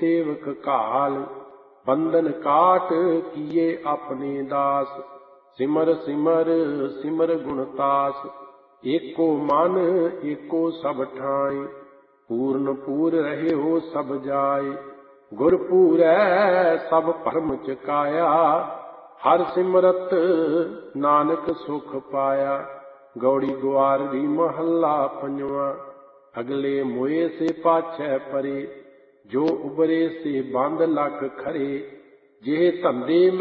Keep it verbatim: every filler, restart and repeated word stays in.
सेवक काल। बंधन काट किए अपने दास, सिमर सिमर सिमर गुणतास। एको मन एको सब ठाई, पूर्ण पूर रहे हो सब जाय। गुर पूरै सब भरम चकाया, हर सिमरत नानक सुख पाया। गौड़ी ग्वारडी महला पंजवा। अगले मोए से पाछै परे, जो उबरे से बंद लख खरे। जेह धंधे